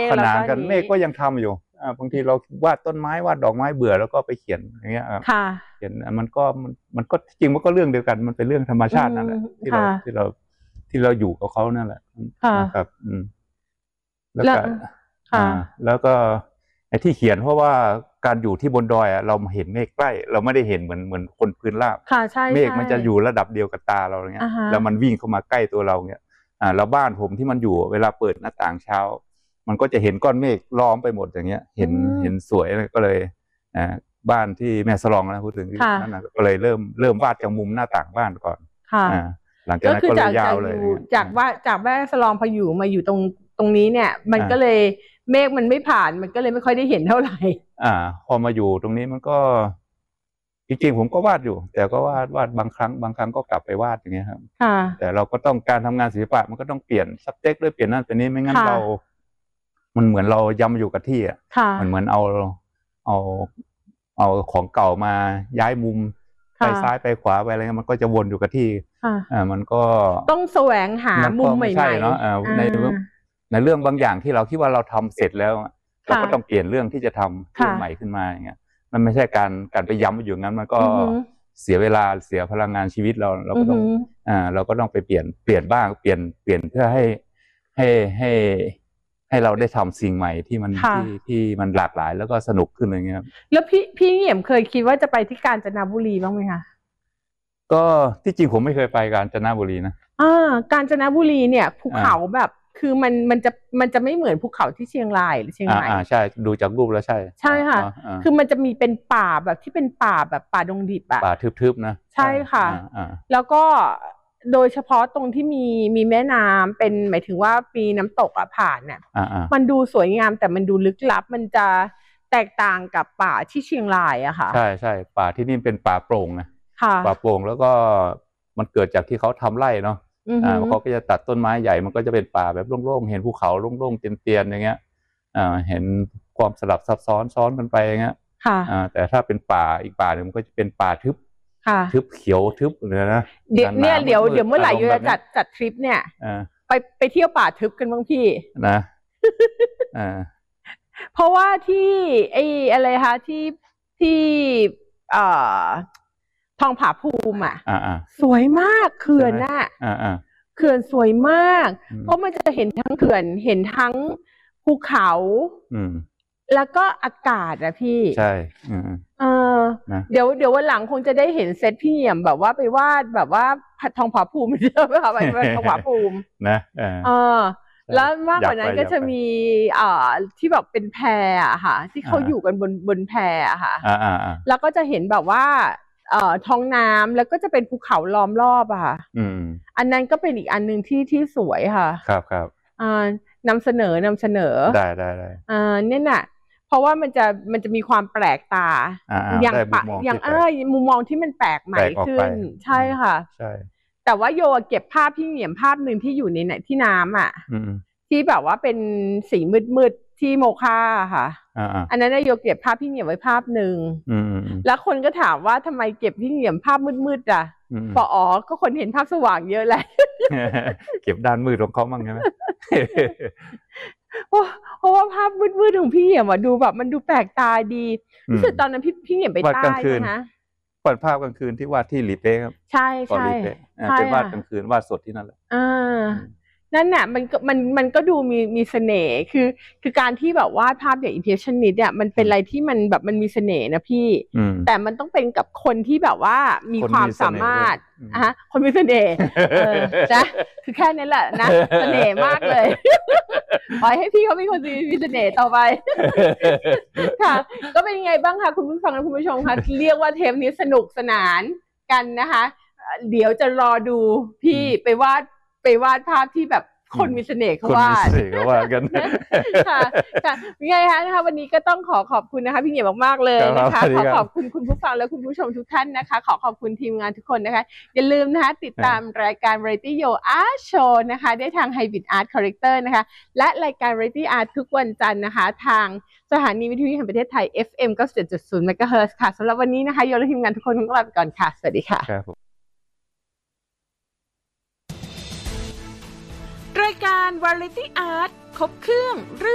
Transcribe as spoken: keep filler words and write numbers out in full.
ขนานกันเมฆก็ยังทำอยู่บางทีเราวาดต้นไม้วาดดอกไม้เบื่อแล้วก็ไปเขียนอย่างเงี้ยเขียนมันก็มันก็จริงมันก็เรื่องเดียวกันมันเป็นเรื่องธรรมชาตินั่นแหละที่เราที่เราที่เราอยู่กับเขานั่นแหละนะครับอืมแล้วก็อ่าแล้วก็ไอ้ที่เขียนเพราะว่าการอยู่ที่บนดอยอ่ะเราเห็นเมฆใกล้เราไม่ได้เห็นเหมือนเหมือนคนพื้นราบเมฆมันจะอยู่ระดับเดียวกับตาเราเงี้ยแล้วมันวิ่งเข้ามาใกล้ตัวเราเงี้ยอ่าแล้วบ้านผมที่มันอยู่เวลาเปิดหน้าต่างเช้ามันก็จะเห็นก้อนเมฆล้อมไปหมดอย่างเงี้ยเห็นเห็นสวยก็เลยอ่าบ้านที่แม่สลองนะพูดถึงนั่นนะก็เลยเริ่มเริ่มวาดจากมุมหน้าต่างบ้านก่อนอ่าหลังจากนั้นก็เลยยาวเลยจากว่าจากแม่สลองพออยู่มาอยู่ตรงตรงนี้เนี่ยมันก็เลยเมฆมันไม่ผ่านมันก็เลยไม่ค่อยได้เห็นเท่าไหร่อ่าพอมาอยู่ตรงนี้มันก็จริงๆผมก็วาดอยู่แต่ก็วาดวาดบางครั้งบางครั้งก็กลับไปวาดอย่างเงี้ยครับแต่เราก็ต้องการทำงานศิลปะมันก็ต้องเปลี่ยน subject ด้วยเปลี่ยนนั่นเป็นนี้ไม่งั้นเรามันเหมือนเราย้ำอยู่กับที่อ่ะมันเหมือนเอาเอาเอาของเก่ามาย้ายมุมไปซ้ายไปขวาไปอะไรเงี้ยมันก็จะวนอยู่กับที่อ่ามันก็ต้องแสวงหามุมใหม่ๆเนาะในในเรื่องบางอย่างที่เราคิดว่าเราทำเสร็จแล้วเราก็ต้องเปลี่ยนเรื่องที่จะทำเรื่องใหม่ขึ้นมาอย่างเงี้ยมันไม่ใช่การการไปย้ำอยู่งั้นมันก็เสียเวลาเสียพลังงานชีวิตเราเราก็ต้องอ่าเราก็ต้องไปเปลี่ยนเปลี่ยนบ้างเปลี่ยนเปลี่ยนเพื่อให้ให้ให้ให้เราได้ทำสิ่งใหม่ที่มันที่ที่มันหลากหลายแล้วก็สนุกขึ้นอะไรเงี้ยแล้วพี่พี่เหงี่ยมเคยคิดว่าจะไปที่กาญจนบุรีบ้างไหมคะก็ที่จริงผมไม่เคยไปกาญจนบุรีนะอ่ากาญจนบุรีเนี่ยภูเขาแบบคือมันมันจะมันจะไม่เหมือนภูเขาที่เชียงรายหรือเชียงใหม่อ่าใช่ดูจากรูปแล้วใช่ใช่ค่ะคือมันจะมีเป็นป่าแบบที่เป็นป่าแบบป่าดงดิบอะป่าทึบๆนะใช่ค่ะแล้วก็โดยเฉพาะตรงที่มีมีแม่น้ำเป็นหมายถึงว่ามีน้ำตกอะผ่านเนี่ยมันดูสวยงามแต่มันดูลึกลับมันจะแตกต่างกับป่าที่เชียงรายอะค่ะใช่ใช่ป่าที่นี่เป็นป่าโปร่งนะป่าโปร่งแล้วก็มันเกิดจากที่เขาทำไร่เนาะอ่าเขาก็จะตัดต้นไม้ใหญ่มันก็จะเป็นป่าแบบโล่งๆเห็นภูเขาโล่งๆเตียนๆอย่างเงี้ยอ่าเห็นความสลับซับซ้อนซ้อนกันไปอย่างเงี้ยค่ะอ่าแต่ถ้าเป็นป่าอีกป่าหนึ่งมันก็จะเป็นป่าทึบทึบเขียวทึบเลยนะเดี๋ยวเนี่ยเดี๋ยวเดี๋ยวเมื่อไหร่ยูจะจัดจัดทริปเนี่ยไปไปเที่ยวป่าทึบกันบ้างพี่นะอ่าเพราะว่าที่ไอ้อะไรคะที่ที่เอ่อทองผาภูมิอ่ะสวยมากเขื่อนน่ะเขื่อนสวยมากเพราะมันจะเห็นทั้งเขื่อนเห็นทั้งภูเขาแล้วก็อากาศอะพี่ใช่เออเดี๋ยวเดี๋ยววันหลังคงจะได้เห็นเซตพี่เหยี่ยมแบบว่าไปวาดแบบว่าทองผาภูมิเจอไหมคะไปทองผาภูมินะเออแล้วมากกว่านั้นก็จะมีอ่าที่แบบเป็นแพอะค่ะที่เขาอยู่กันบนบนแพอะค่ะแล้วก็จะเห็นแบบว่าเอ่อท้องน้ำแล้วก็จะเป็นภูเขาล้อมรอบอะค่ะอันนั้นก็เป็นอีกอันนึงที่ที่สวยค่ะครับครับอ่านำเสนอนำเสนอได้ได้ได้อ่าเนี่ยน่ะเพราะว่ามันจะมันจะมีความแปลกตาอย่างปะอย่างเออมุมมองที่มันแปลกใหม่ขึ้นใช่ค่ะใช่แต่ว่าโยเก็บภาพพี่เหงี่ยมภาพหนึ่งที่อยู่ในไหนที่น้ำอ่ะที่แบบว่าเป็นสีมืดๆที่โมค่าค่ะอันนั้นโยเก็บภาพพี่เหงี่ยมไว้ภาพหนึ่งแล้วคนก็ถามว่าทำไมเก็บพี่เหงี่ยมภาพมืดๆอ่ะพออ๋อก็คนเห็นภาพสว่างเยอะเลยเก็บด้านมืดของเขาบ้างใช่ไหมเพราะว่าภาพมืดๆของพี่เหงี่ยมดูแบบมันดูแปลกตาดีรู้สึกตอนนั้นพี่พี่เหงี่ยมไปใต้นะวาดภาพกลางคืนที่วาดที่หลีเป๊ะครับใช่ใช่เป็นวาดกลางคืนวาดสดที่นั่นแหละอ่านั่นน่ะมันก็มันมันก็ดูมีมีเสน่ห์คือคือการที่แบบวาดภาพอย่าง impressionist เนี่ยมันเป็นอะไรที่มันแบบมันมีเสน่ห์นะพี่แต่มันต้องเป็นกับคนที่แบบว่ามีความสามารถอ่ะคนมีเสน่ห์นะคือแค่นี้แหละนะเสน่ห์มากเลยปล่อยให้พี่เขาเป็นคนมีเสน่ห์ต่อไปค่ะก็เป็นยังไงบ้างคะคุณผู้ฟังและคุณผู้ชมคะเรียกว่าเทปนี้สนุกสนานกันนะคะเดี๋ยวจะรอดูพี่ไปวาดไปวาดภาพที่แบบคนมีเสน่ห์เขาวาดคนมีเสน่ห์เขาวาดกันค่ะค่ะยังไงคะนะคะวันนี้ก็ต้องขอขอบคุณนะคะพี่เหงี่ยมมากๆเลยนะคะขอขอบคุณคุณผู้ฟังและคุณผู้ชมทุกท่านนะคะขอขอบคุณทีมงานทุกคนนะคะอย่าลืมนะคะติดตามรายการ Variety Yo Art Show นะคะได้ทาง Hybrid Art Collector นะคะและรายการ Variety Art ทุกวันจันทร์นะคะทางสถานีวิทยุแห่งประเทศไทย เอฟ เอ็ม เก้าสิบเจ็ดจุดศูนย์ เมกะเฮิรตซ์ ค่ะสำหรับวันนี้นะคะโยและทีมงานทุกคนต้องลาไปก่อนค่ะสวัสดีค่ะรายการ Variety Art ครบเครื่อง